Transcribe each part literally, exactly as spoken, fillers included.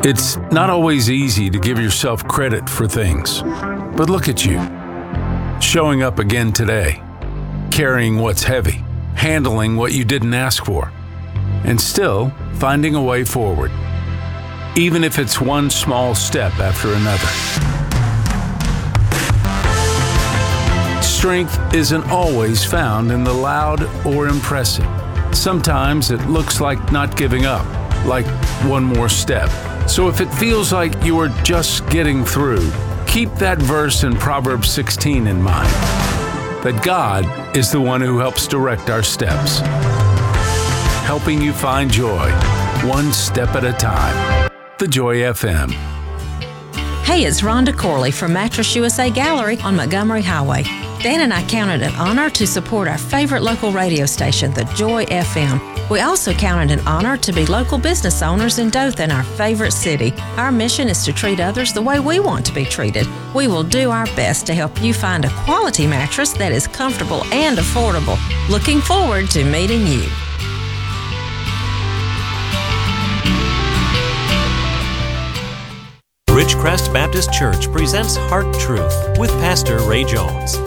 It's not always easy to give yourself credit for things, but look at you, showing up again today, carrying what's heavy, handling what you didn't ask for, and still finding a way forward, even if it's one small step after another. Strength isn't always found in the loud or impressive. Sometimes it looks like not giving up, like one more step. So if it feels like you are just getting through, keep that verse in Proverbs sixteen in mind, that God is the one who helps direct our steps, helping you find joy, one step at a time. The Joy F M. Hey, it's Rhonda Corley from Mattress U S A Gallery on Montgomery Highway. Dan and I count it an honor to support our favorite local radio station, the Joy F M. We also count it an honor to be local business owners in Dothan, our favorite city. Our mission is to treat others the way we want to be treated. We will do our best to help you find a quality mattress that is comfortable and affordable. Looking forward to meeting you. Ridgecrest Baptist Church presents Heart Truth with Pastor Ray Jones.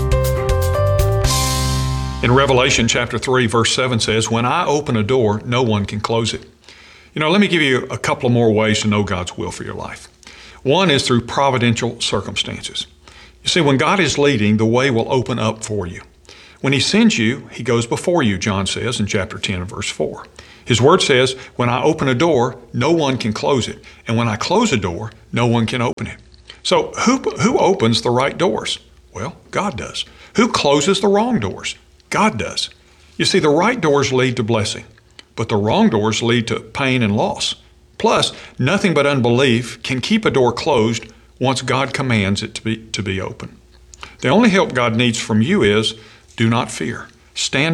In Revelation chapter three, verse seven says, "When I open a door, no one can close it." You know, let me give you a couple of more ways to know God's will for your life. One is through providential circumstances. You see, when God is leading, the way will open up for you. When He sends you, He goes before you, John says in chapter ten and verse four. His word says, "When I open a door, no one can close it. And when I close a door, no one can open it." So who, who opens the right doors? Well, God does. Who closes the wrong doors? God does. You see, the right doors lead to blessing, but the wrong doors lead to pain and loss. Plus, nothing but unbelief can keep a door closed once God commands it to be, to be open. The only help God needs from you is, do not fear. Stand